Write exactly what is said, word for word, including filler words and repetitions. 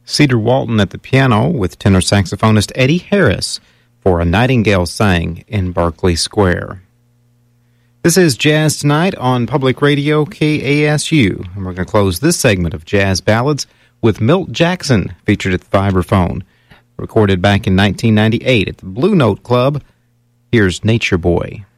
Cedar Walton at the piano with tenor saxophonist Eddie Harris for A Nightingale Sang in Berkeley Square. This is Jazz Tonight on Public Radio K A S U, and we're going to close this segment of Jazz Ballads with Milt Jackson, featured at the Vibraphone. Recorded back in nineteen ninety-eight at the Blue Note Club, here's Nature Boy.